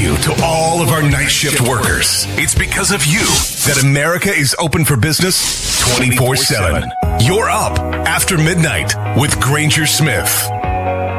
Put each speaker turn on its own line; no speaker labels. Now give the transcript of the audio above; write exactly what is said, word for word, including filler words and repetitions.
you to all of our night shift workers. It's because of you that America is open for business twenty-four seven. You're up after midnight with Granger Smith.